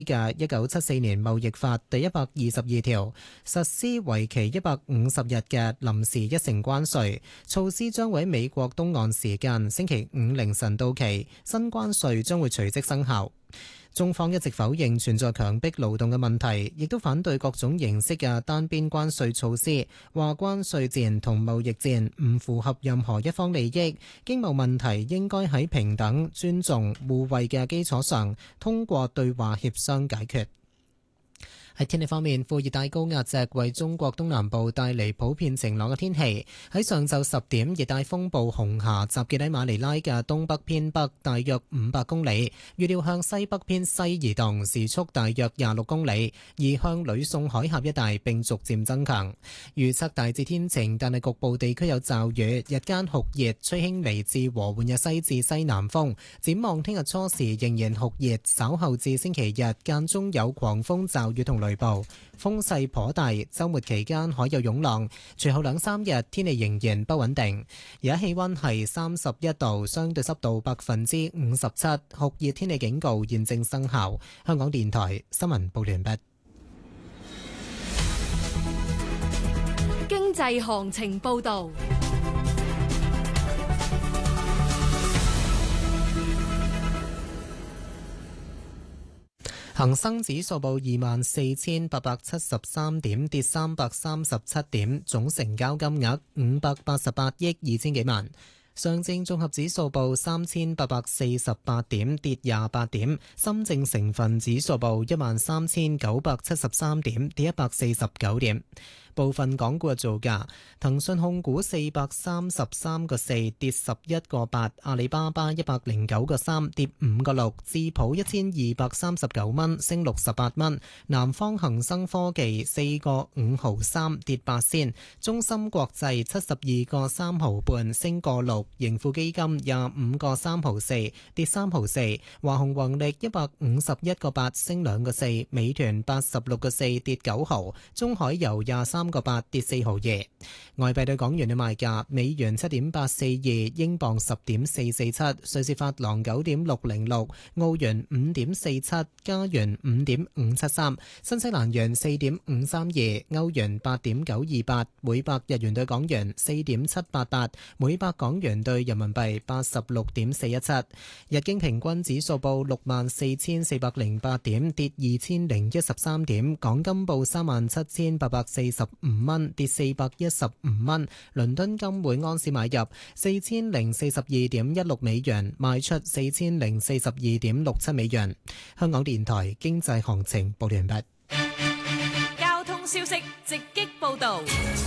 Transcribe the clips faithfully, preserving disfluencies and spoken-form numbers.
嘅一九七四年貿易法第一百二十二條，實施為期一百五十日嘅臨時一成關稅措施，將會喺美國東岸時間星期五凌晨到期，新關稅將會隨即生效。中方一直否認存在強迫勞動嘅問題，亦都反對各種形式嘅單邊關稅措施，話關稅戰同貿易戰唔符合任何一方利益，經貿問題應該喺平等、尊重、互惠嘅基礎上，通過對話協商解決。喺天氣方面，副熱帶高壓脊為中國東南部帶嚟普遍晴朗嘅天氣。喺上晝十點，熱帶風暴紅霞集結喺馬尼拉嘅東北偏北大約五百公里，預料向西北偏西移動，時速大約廿六公里，移向呂宋海峽一帶並逐漸增強。預測大致天晴，但係局部地區有驟雨，日間酷熱，吹輕微至和緩嘅西至西南風。展望聽日初時仍然酷熱，稍後至星期日間中有狂風驟雨同雷暴，風勢頗大，週末期間海有湧浪，隨後兩三日天氣仍然不穩定。而家氣溫係三十一度，相對濕度百分之五十七，酷熱天氣警告現正生效。香港電台新聞報完畢。 經濟行情報道。 恒生指數報二萬四千八百七十三點，跌三百三十七點，總成交金額五百八十八億二千幾萬。上證綜合指數報三千八百四十八點，跌廿八點。深證成分指數報一萬三千九百七十三點，跌一百四十九點。部分港股嘅造價：騰訊控股四百三十三個四，跌十一個八；阿里巴巴一百零九個三，跌五個六；智普一千二百三十九蚊，升六十八蚊；南方恒生科技四個五毫三，跌八仙；中芯國際七十二個三毫半，升個六；盈富基金廿五個三毫四，跌三毫四；華虹宏力一百五十一個八，升兩個四；美團八十六個四，跌九毫；中海油廿三。三個八，跌四毫二。外幣對港元嘅賣價：美元七點八四二，英鎊十點四四七，瑞士法郎九點六零六，澳元五點四七，加元五點五七三，新西蘭元四點五三二，歐元八點九二八，每百日元對港元四點七八八，每百港元對人民幣八十六點四一七。日經平均指數報六萬四千四百零八點，跌二千零一十三點。港金報三萬七千八百四十五蚊，跌四百一十五蚊。倫敦金每盎司買入四千零四十二點一六美元，賣出四千零四十二點六七美元。香港電台經濟行情報完畢。 交通消息直擊報道。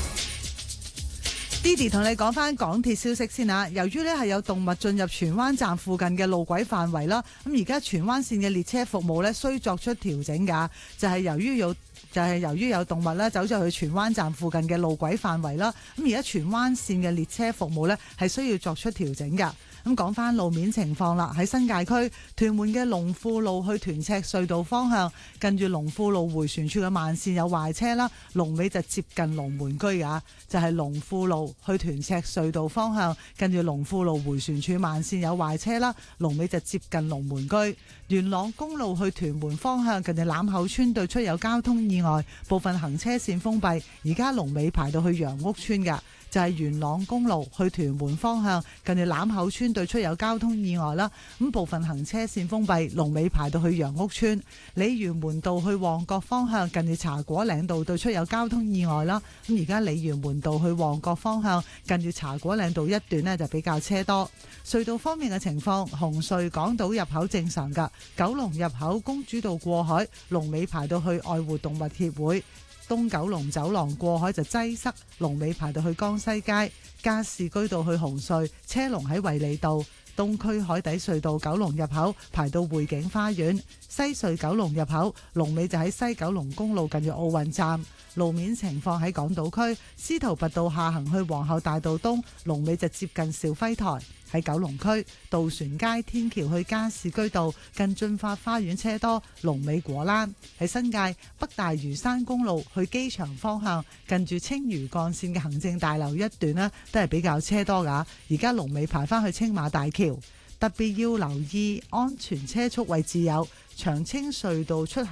Didi 同你講翻港鐵消息先啊，由於呢係有動物進入荃灣站附近嘅路軌範圍啦，咁而家荃灣線嘅列車服務呢需作出調整㗎，就係、是、由於有就係、是、由於有動物咧走咗去荃灣站附近嘅路軌範圍啦，咁而家荃灣線嘅列車服務呢係需要作出調整㗎。咁講翻路面情況啦，喺新界區屯門嘅龍富路去屯赤隧道方向，近住龍富路迴旋處嘅慢線有壞車啦，龍尾就接近龍門居㗎，就係、是、龍富路去屯赤隧道方向，近住龍富路迴旋處慢線有壞車啦，龍尾就接近龍門居。元朗公路去屯門方向，近住欖口村對出有交通意外，部分行車線封閉，而家龍尾排到去楊屋村㗎。就係元朗公路去屯門方向，近住欖口村對出有交通意外啦，咁部分行車線封閉，龍尾排到去楊屋村。鯉魚門道去旺角方向，近住茶果嶺道對出有交通意外啦，咁而家鯉魚門道去旺角方向，近住茶果嶺道一段呢就比較車多。隧道方面嘅情況，紅隧港島入口正常㗎，九龍入口公主道過海，龍尾排到去愛護動物協會。東九龍走廊過海就擠塞，龍尾排到去江西街。加士居道去紅隧車龍喺衛理道。東區海底隧道九龍入口排到匯景花園。西隧九龍入口龍尾就喺西九龍公路近住奧運站。路面情況喺港島區司徒拔道下行去皇后大道東，龍尾就接近肇輝台。喺九龍區渡船街天橋去加士居道近駿發花園車多，龍尾果欄。喺新界北大嶼山公路去機場方向，近住青嶼幹線嘅行政大樓一段呢都係比較車多㗎，而家龍尾排返去青馬大橋。特別要留意安全車速位置有長青隧道出口